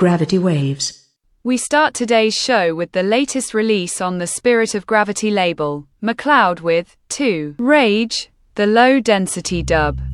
Gravity Waves. We start today's show with the latest release on the Spirit of Gravity label, McLeod with 2 Rage, the low-density dub.